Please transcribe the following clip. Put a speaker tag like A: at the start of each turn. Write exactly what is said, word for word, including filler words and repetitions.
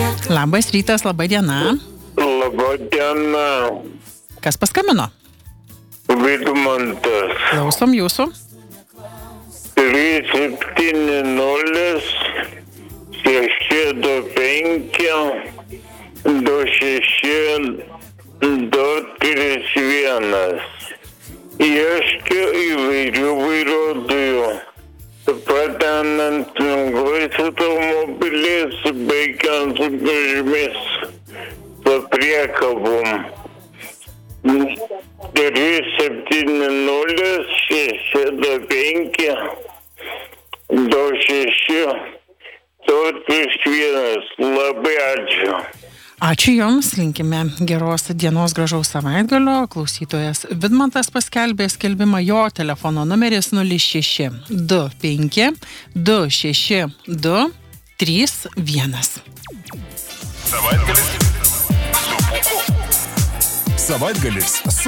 A: Labas rytas, laba diena.
B: Labą dieną.
A: Kas paskambino?
B: Vidmantas.
A: Klausom jūsų.
B: trys septyni nulis šeši du penki du šeši du trys vienas. Ieškiu įvairių vairuotojų, patenant lengvais automobiliais, baigiant sunkvežimiais su priekabom. trys septyni nulis šeši du penki du šeši du trys vienas. Labai ačiū.
A: Ačiū Jums, linkime geros dienos, gražaus savaitgalio. Klausytojas Vidmantas paskelbė skelbimą, jo telefono numeris nulis šeši du penki du šeši du trys vienas.
C: Savaitgalis su Pūku. Savaitgalis su